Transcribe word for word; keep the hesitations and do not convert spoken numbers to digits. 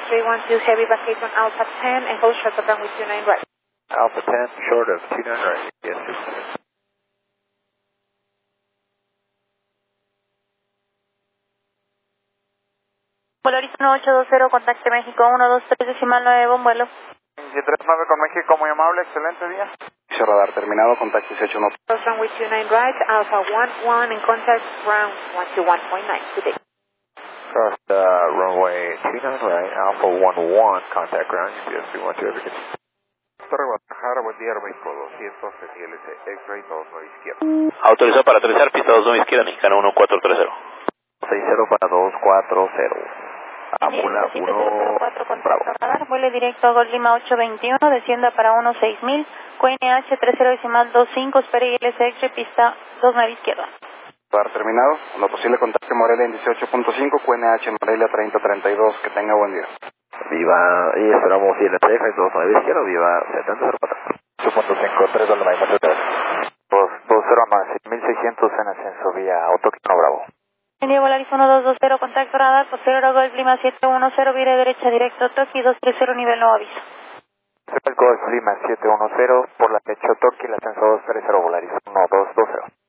three one two, heavy vacation Alpha ten, and hold short of runway two nine right. Alpha ten, short of two nine right. Yes, sir. Volaris uno ocho dos cero, contacte México uno dos tres decimal nueve, buen vuelo. veintitrés nueve con México, muy amable, excelente día. Radar terminado, contacto dieciocho uno. Runway two nine right, Alpha one one, and contact ground one two one point nine today. Cross uh, runway two nine right, Alpha one one, contact ground, U P S three one two, everything. Torre Guadalajara, buen día, México doscientos, G L C, X-ray dos nueve izquierda. Autorizado para aterrizar, pista dos nueve izquierda, mexicano uno cuatro tres cero. seis cero para dos cuatro cero. Amula uno, bravo. Radar, vuele directo a Gol Lima ocho veintiuno, descienda para uno seis mil, Q N H tres cero decimal dos cinco, espere I L C X, pista dos nueve izquierda. Radar terminado, lo posible contacte Morelia en dieciocho punto cinco, Q N H Morelia treinta treinta y dos, que tenga buen día. Viva, y esperamos I L C X dos nueve izquierda, viva setenta cero cuatro. ocho punto cinco, tres donde hay muchas gracias. dos cero más, mil seiscientos en ascenso vía Autoquino Bravo. India Volaris uno dos dos cero, contacto radar, posterior a Golf Lima siete uno cero, vire derecha directo, Toki dos tres cero, nivel no aviso. Golf Lima siete uno cero, por la derecha Toki, el ascenso dos tres cero, Volaris uno dos dos cero.